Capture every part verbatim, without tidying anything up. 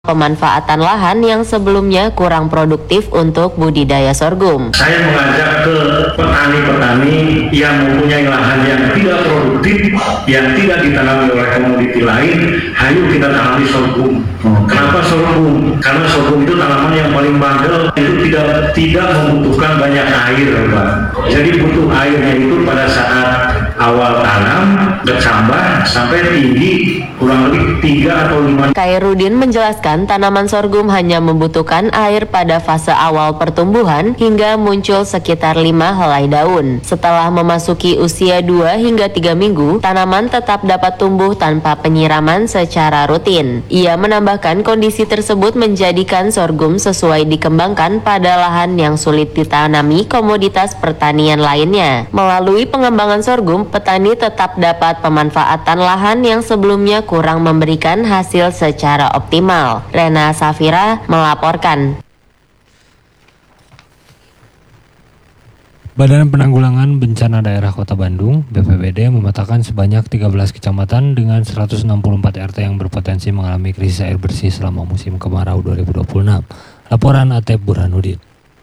pemanfaatan lahan yang sebelumnya kurang produktif untuk budidaya sorghum. Saya mengajak ke petani-petani yang mempunyai lahan yang tidak produktif, yang tidak ditanami oleh komoditi lain, ayo kita tanami sorghum. Kenapa sorghum? Karena sorghum itu tanaman yang paling bandel, itu tidak tidak membutuhkan banyak air, Pak. Jadi butuh airnya itu pada saat awal tanam, kecambah sampai tinggi kurang lebih tiga atau lima. Khairuddin menjelaskan tanaman sorghum hanya membutuhkan air pada fase awal pertumbuhan hingga muncul sekitar lima helai daun. Setelah memasuki usia dua hingga tiga minggu, tanaman tetap dapat tumbuh tanpa penyiraman secara rutin. Ia menambahkan kondisi tersebut menjadikan sorghum sesuai dikembangkan pada lahan yang sulit ditanami komoditas pertanian lainnya. Melalui pengembangan sorghum, petani tetap dapat pemanfaatan lahan yang sebelumnya kurang memberikan hasil secara optimal. Rena Safira melaporkan. Badan Penanggulangan Bencana Daerah Kota Bandung (B P B D) memetakan sebanyak tiga belas kecamatan dengan seratus enam puluh empat R T yang berpotensi mengalami krisis air bersih selama musim kemarau dua ribu dua puluh enam. Laporan Atep Burhanuddin.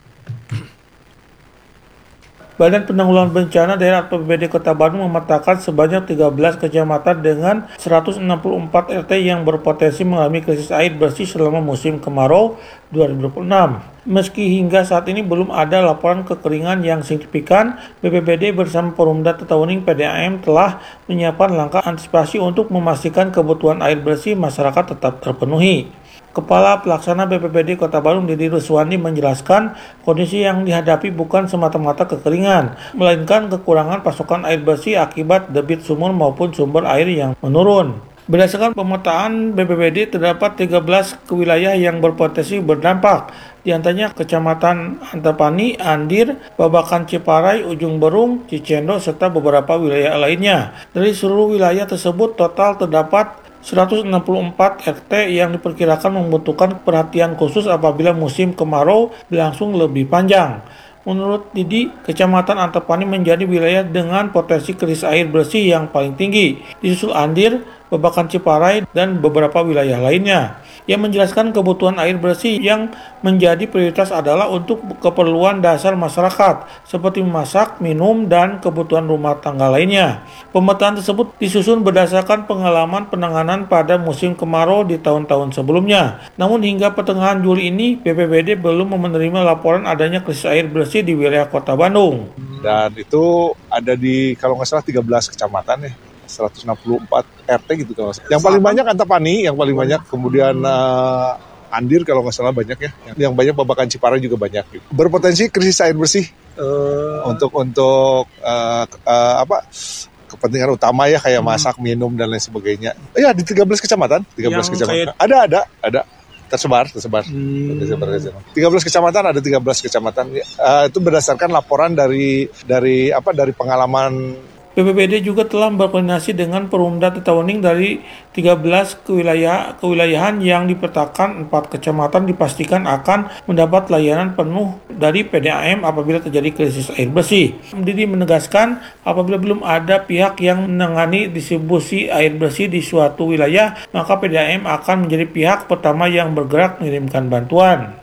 Badan Penanggulangan Bencana Daerah atau B P B D Kota Bandung memetakan sebanyak tiga belas kecamatan dengan seratus enam puluh empat R T yang berpotensi mengalami krisis air bersih selama musim kemarau dua ribu dua puluh enam. Meski hingga saat ini belum ada laporan kekeringan yang signifikan, B P B D bersama Porumda Tetauning P D A M telah menyiapkan langkah antisipasi untuk memastikan kebutuhan air bersih masyarakat tetap terpenuhi. Kepala Pelaksana B P B D Kota Bandung Didi Ruswandi menjelaskan kondisi yang dihadapi bukan semata-mata kekeringan, melainkan kekurangan pasokan air bersih akibat debit sumur maupun sumber air yang menurun. Berdasarkan pemetaan B P B D terdapat tiga belas wilayah yang berpotensi berdampak, di antaranya Kecamatan Antapani, Andir, Babakan Ciparai, Ujung Berung, Cicendo, serta beberapa wilayah lainnya. Dari seluruh wilayah tersebut total terdapat seratus enam puluh empat R T yang diperkirakan membutuhkan perhatian khusus apabila musim kemarau berlangsung lebih panjang. Menurut Didi, Kecamatan Antapani menjadi wilayah dengan potensi krisis air bersih yang paling tinggi, disusul Andir, Babakan Ciparai, dan beberapa wilayah lainnya. Ia menjelaskan kebutuhan air bersih yang menjadi prioritas adalah untuk keperluan dasar masyarakat, seperti memasak, minum, dan kebutuhan rumah tangga lainnya. Pemetaan tersebut disusun berdasarkan pengalaman penanganan pada musim kemarau di tahun-tahun sebelumnya. Namun hingga pertengahan Juli ini, B P B D belum menerima laporan adanya krisis air bersih di wilayah Kota Bandung. Dan itu ada di, kalau nggak salah, tiga belas kecamatan ya. seratus enam puluh empat R T gitu kalau nggak salah. Yang paling banyak Antapani, yang paling banyak, kemudian uh, Andir kalau nggak salah banyak ya. Yang banyak Babakan Ciparai juga banyak. Gitu. Berpotensi krisis air bersih uh, untuk untuk uh, uh, apa kepentingan utama ya kayak masak, minum dan lain sebagainya. Ya di tiga belas kecamatan, tiga belas kecamatan. Kayak... Ada ada ada tersebar tersebar. Hmm. tersebar tiga belas kecamatan ada tiga belas kecamatan. Uh, itu berdasarkan laporan dari dari apa dari pengalaman. B P B D juga telah berkoordinasi dengan Porumda Tetauning dari tiga belas kewilayah, kewilayahan yang dipetakan empat kecamatan dipastikan akan mendapat layanan penuh dari P D A M apabila terjadi krisis air bersih. Didi menegaskan apabila belum ada pihak yang menangani distribusi air bersih di suatu wilayah, maka P D A M akan menjadi pihak pertama yang bergerak mengirimkan bantuan.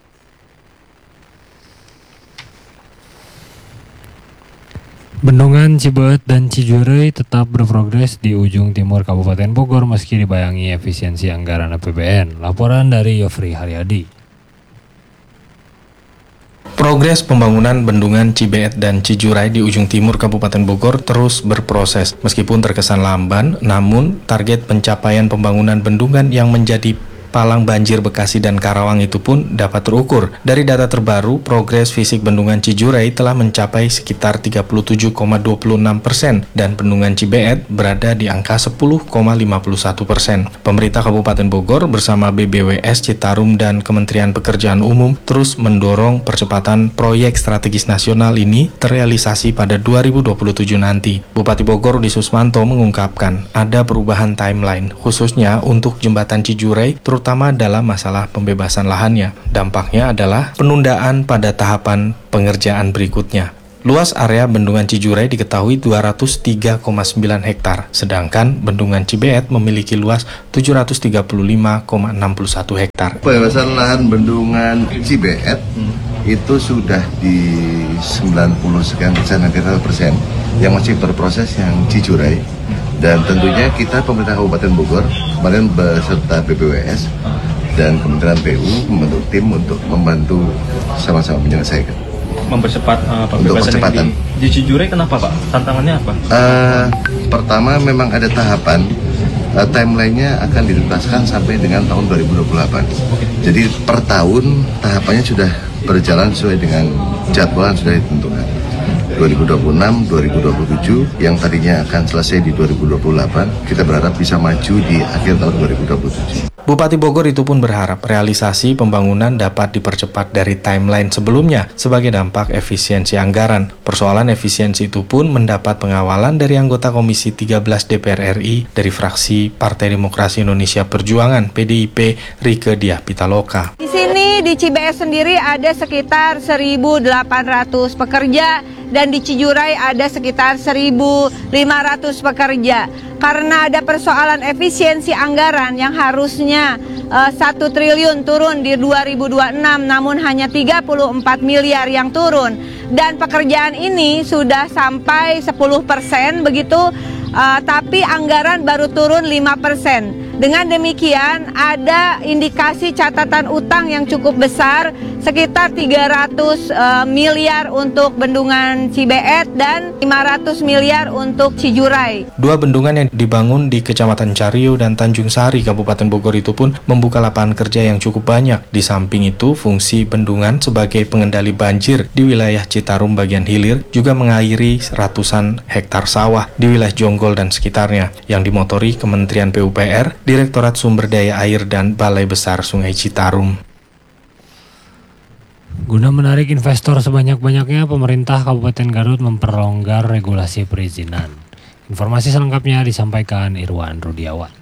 Bendungan Cibeet dan Cijureuy tetap berprogres di ujung timur Kabupaten Bogor meski dibayangi efisiensi anggaran A P B N. Laporan dari Yofri Haryadi. Progres pembangunan bendungan Cibeet dan Cijureuy di ujung timur Kabupaten Bogor terus berproses. Meskipun terkesan lamban, namun target pencapaian pembangunan bendungan yang menjadi palang banjir Bekasi dan Karawang itu pun dapat terukur. Dari data terbaru, progres fisik bendungan Cijureuy telah mencapai sekitar tiga puluh tujuh koma dua enam persen dan bendungan Cibeet berada di angka sepuluh koma lima satu persen. Pemerintah Kabupaten Bogor bersama B B W S Citarum dan Kementerian Pekerjaan Umum terus mendorong percepatan proyek strategis nasional ini terrealisasi pada dua ribu dua puluh tujuh nanti. Bupati Bogor Rudi Susmanto mengungkapkan ada perubahan timeline, khususnya untuk jembatan Cijureuy, terutama dalam masalah pembebasan lahannya. Dampaknya adalah penundaan pada tahapan pengerjaan berikutnya. Luas area Bendungan Cijurai diketahui dua ratus tiga koma sembilan hektar, sedangkan Bendungan Cibeet memiliki luas tujuh ratus tiga puluh lima koma enam puluh satu hektar. Pembebasan lahan Bendungan Cibeet itu sudah di sembilan puluh sekian persen, hampir seratus persen. Yang masih berproses yang Cijurai. Dan tentunya kita pemerintah Kabupaten Bogor kemarin beserta B P W S dan Kementerian P U membentuk tim untuk membantu sama-sama menyelesaikan. Mempercepat uh, untuk percepatan. Di, di Cijurai kenapa Pak? Tantangannya apa? Uh, pertama memang ada tahapan, uh, timelinenya akan dituntaskan sampai dengan tahun dua ribu dua puluh delapan. Okay. Jadi per tahun tahapannya sudah berjalan sesuai dengan jadwal yang sudah ditentukan. dua ribu dua puluh enam, dua ribu dua puluh tujuh, yang tadinya akan selesai di dua ribu dua puluh delapan, kita berharap bisa maju di akhir tahun dua ribu dua puluh tujuh. Bupati Bogor itu pun berharap realisasi pembangunan dapat dipercepat dari timeline sebelumnya sebagai dampak efisiensi anggaran. Persoalan efisiensi itu pun mendapat pengawalan dari anggota Komisi tiga belas D P R R I dari fraksi Partai Demokrasi Indonesia Perjuangan P D I P, Rieke Diah Pitaloka. Di sini di Cibeet sendiri ada sekitar seribu delapan ratus pekerja dan di Cijurai ada sekitar seribu lima ratus pekerja. Karena ada persoalan efisiensi anggaran yang harusnya satu uh, triliun turun di dua ribu dua puluh enam namun hanya tiga puluh empat miliar yang turun. Dan pekerjaan ini sudah sampai sepuluh persen begitu, uh, tapi anggaran baru turun lima persen. Dengan demikian ada indikasi catatan utang yang cukup besar sekitar tiga ratus uh, miliar untuk Bendungan Cibeet dan lima ratus miliar untuk Cijurai. Dua bendungan yang dibangun di Kecamatan Cario dan Tanjung Sari, Kabupaten Bogor itu pun membuka lapangan kerja yang cukup banyak. Di samping itu, fungsi bendungan sebagai pengendali banjir di wilayah Citarum bagian hilir juga mengairi ratusan hektar sawah di wilayah Jonggol dan sekitarnya yang dimotori Kementerian P U P R, Direktorat Sumber Daya Air dan Balai Besar Sungai Citarum. Guna menarik investor sebanyak-banyaknya, pemerintah Kabupaten Garut memperlonggar regulasi perizinan. Informasi selengkapnya disampaikan Irwan Rudiawan.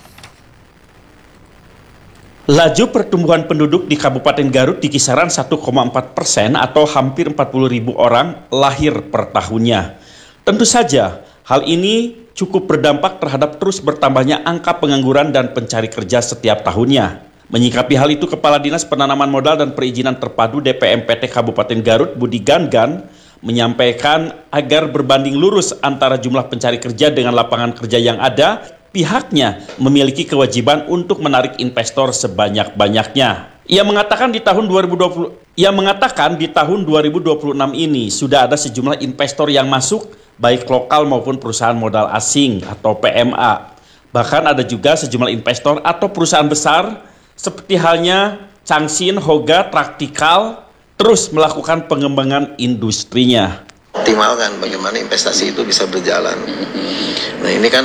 Laju pertumbuhan penduduk di Kabupaten Garut di kisaran satu koma empat persen atau hampir empat puluh ribu orang lahir per tahunnya. Tentu saja, hal ini cukup berdampak terhadap terus bertambahnya angka pengangguran dan pencari kerja setiap tahunnya. Menyikapi hal itu, Kepala Dinas Penanaman Modal dan Perizinan Terpadu D P M P T Kabupaten Garut, Budi Gangan, menyampaikan agar berbanding lurus antara jumlah pencari kerja dengan lapangan kerja yang ada, pihaknya memiliki kewajiban untuk menarik investor sebanyak-banyaknya. Ia mengatakan di tahun dua ribu dua puluh, ia mengatakan di tahun dua ribu dua puluh enam ini sudah ada sejumlah investor yang masuk, baik lokal maupun perusahaan modal asing atau P M A. Bahkan ada juga sejumlah investor atau perusahaan besar seperti halnya Changsin, Hoga, Traktikal terus melakukan pengembangan industrinya. Optimalkan bagaimana investasi itu bisa berjalan. Nah ini kan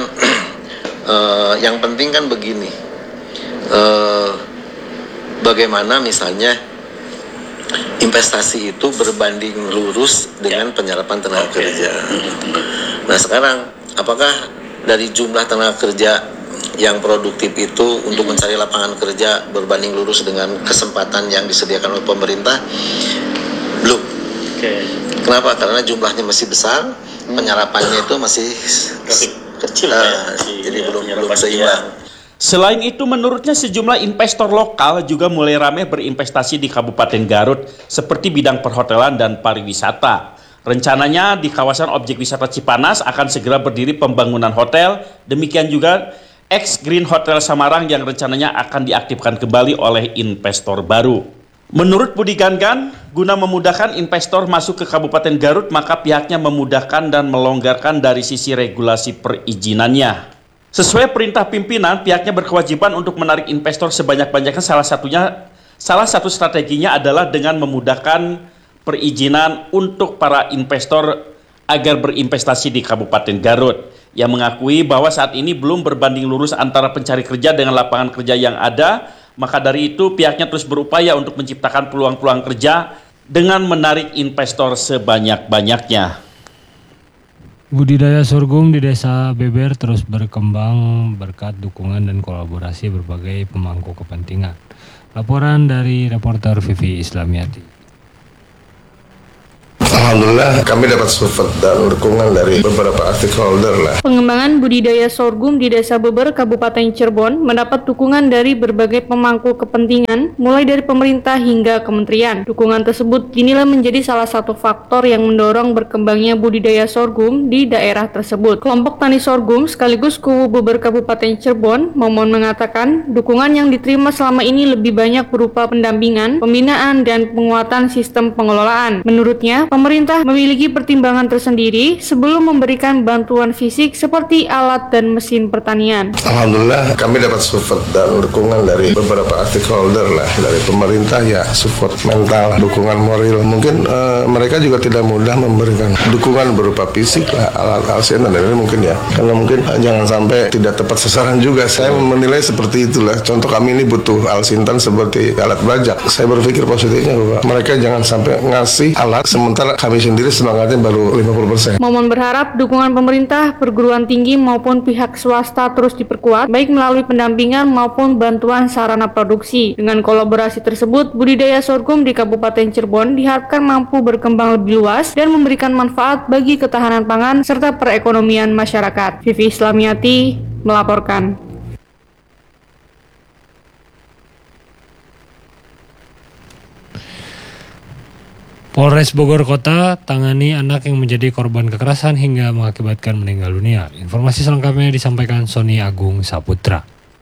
uh, yang penting kan begini, uh, bagaimana misalnya investasi itu berbanding lurus dengan penyerapan tenaga okay. kerja. Nah sekarang apakah dari jumlah tenaga kerja yang produktif itu untuk mencari lapangan kerja berbanding lurus dengan kesempatan yang disediakan oleh pemerintah? Belum. Okay. Kenapa? Karena jumlahnya masih besar, penyerapannya itu masih kecil, uh, ya, jadi ya, belum belum seimbang. Selain itu, menurutnya sejumlah investor lokal juga mulai ramai berinvestasi di Kabupaten Garut seperti bidang perhotelan dan pariwisata. Rencananya di kawasan objek wisata Cipanas akan segera berdiri pembangunan hotel, demikian juga X Green Hotel Samarang yang rencananya akan diaktifkan kembali oleh investor baru. Menurut Budi Gangan, guna memudahkan investor masuk ke Kabupaten Garut, maka pihaknya memudahkan dan melonggarkan dari sisi regulasi perizinannya. Sesuai perintah pimpinan, pihaknya berkewajiban untuk menarik investor sebanyak-banyaknya. Salah satunya, salah satu strateginya adalah dengan memudahkan perizinan untuk para investor agar berinvestasi di Kabupaten Garut. Yang mengakui bahwa saat ini belum berbanding lurus antara pencari kerja dengan lapangan kerja yang ada, maka dari itu pihaknya terus berupaya untuk menciptakan peluang-peluang kerja dengan menarik investor sebanyak-banyaknya. Budidaya sorghum di Desa Beber terus berkembang berkat dukungan dan kolaborasi berbagai pemangku kepentingan. Laporan dari reporter Vivi Islamiati. Hal Alhamdulillah kami dapat support dan dukungan dari beberapa stakeholder lah. Pengembangan budidaya sorghum di Desa Beber, Kabupaten Cirebon mendapat dukungan dari berbagai pemangku kepentingan, mulai dari pemerintah hingga kementerian. Dukungan tersebut dinilai menjadi salah satu faktor yang mendorong berkembangnya budidaya sorghum di daerah tersebut. Kelompok tani sorghum sekaligus Kuwu Beber Kabupaten Cirebon, Momon mengatakan dukungan yang diterima selama ini lebih banyak berupa pendampingan, pembinaan, dan penguatan sistem pengelolaan. Menurutnya, pemerintah memiliki pertimbangan tersendiri sebelum memberikan bantuan fisik seperti alat dan mesin pertanian. Alhamdulillah kami dapat support dan dukungan dari beberapa stakeholder lah, dari pemerintah ya support mental, dukungan moral. Mungkin uh, mereka juga tidak mudah memberikan dukungan berupa fisik lah, alat alsen dan lain-lain mungkin ya, karena mungkin uh, jangan sampai tidak tepat sasaran juga. Saya menilai seperti itulah. Contoh kami ini butuh alsintan seperti alat bajak. Saya berpikir positifnya bahwa mereka jangan sampai ngasih alat sementara kami sendiri semangatnya baru lima puluh persen. Momon berharap dukungan pemerintah, perguruan tinggi maupun pihak swasta terus diperkuat, baik melalui pendampingan maupun bantuan sarana produksi. Dengan kolaborasi tersebut, budidaya sorghum di Kabupaten Cirebon diharapkan mampu berkembang lebih luas dan memberikan manfaat bagi ketahanan pangan serta perekonomian masyarakat. Vivi Islamiati melaporkan. Polres Bogor Kota tangani anak yang menjadi korban kekerasan hingga mengakibatkan meninggal dunia. Informasi selengkapnya disampaikan Sony Agung Saputra.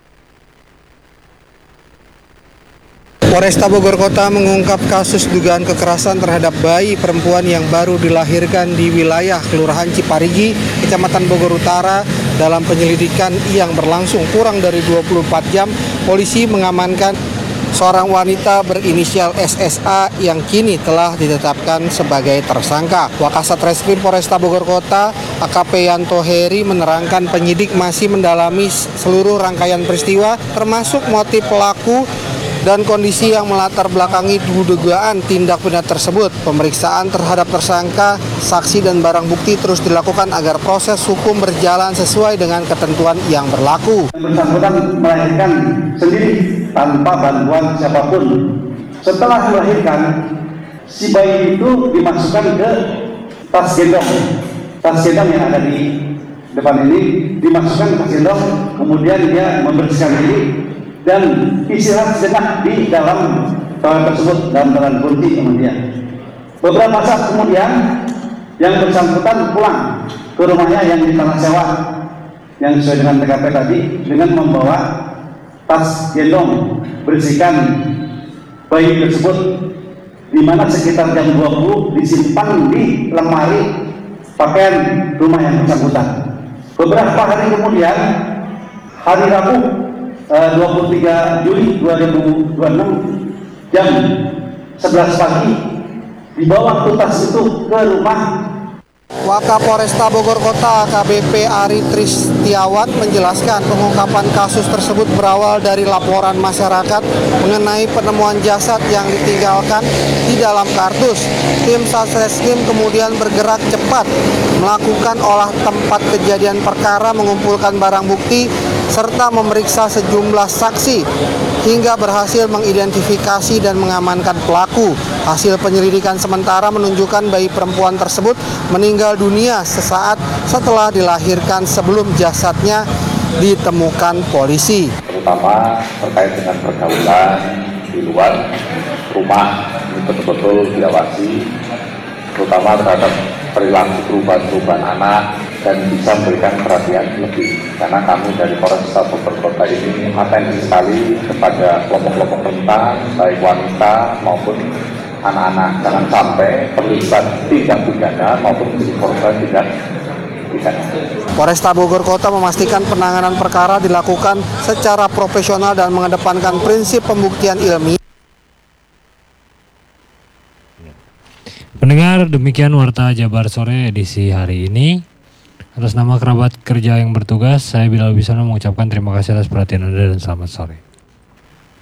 Polresta Bogor Kota mengungkap kasus dugaan kekerasan terhadap bayi perempuan yang baru dilahirkan di wilayah Kelurahan Ciparigi, Kecamatan Bogor Utara. Dalam penyelidikan yang berlangsung kurang dari dua puluh empat jam, polisi mengamankan seorang wanita berinisial S S A yang kini telah ditetapkan sebagai tersangka. Wakasat Reskrim Polresta Bogor Kota, A K P Yanto Heri, menerangkan penyidik masih mendalami seluruh rangkaian peristiwa termasuk motif pelaku dan kondisi yang melatar belakangi dugaan tindak pidana tersebut. Pemeriksaan terhadap tersangka, saksi dan barang bukti terus dilakukan agar proses hukum berjalan sesuai dengan ketentuan yang berlaku. Bersangkutan melahirkan sendiri tanpa bantuan siapapun. Setelah melahirkan, si bayi itu dimasukkan ke tas gendong. Tas gendong yang ada di depan ini dimasukkan ke tas gendong, kemudian dia membersihkan diri dan istirahat sejenak di dalam toilet tersebut dalam keadaan kunci. Kemudian beberapa saat kemudian yang bersangkutan pulang ke rumahnya yang di tanah sewa yang sesuai dengan T K P tadi dengan membawa tas gendong berisikan bayi tersebut, di mana sekitar jam dua puluh disimpan di lemari pakaian rumah yang bersangkutan. Beberapa hari kemudian, hari Rabu dua puluh tiga Juli dua ribu dua puluh enam jam sebelas pagi dibawa tas itu ke rumah. Wakapolresta Bogor Kota A K B P Ari Tristiawan menjelaskan pengungkapan kasus tersebut berawal dari laporan masyarakat mengenai penemuan jasad yang ditinggalkan di dalam kardus. Tim Satreskrim kemudian bergerak cepat melakukan olah tempat kejadian perkara, mengumpulkan barang bukti serta memeriksa sejumlah saksi hingga berhasil mengidentifikasi dan mengamankan pelaku. Hasil penyelidikan sementara menunjukkan bayi perempuan tersebut meninggal dunia sesaat setelah dilahirkan sebelum jasadnya ditemukan polisi. Terutama terkait dengan pergaulan di luar rumah, ini betul-betul diawasi, terutama terhadap perilaku perubahan-perubahan anak, dan bisa memberikan perhatian lebih. Karena kami dari Polresta Bogor Kota ini atensi sekali kepada kelompok-kelompok rentan, baik wanita maupun anak-anak. Jangan sampai terlibat tindak pidana maupun menjadi korban tindak pidana. Polresta Bogor Kota memastikan penanganan perkara dilakukan secara profesional dan mengedepankan prinsip pembuktian ilmiah. Pendengar, demikian Warta Jabar Sore edisi hari ini. Atas nama kerabat kerja yang bertugas, saya Bilal Bisana mengucapkan terima kasih atas perhatian Anda dan selamat sore.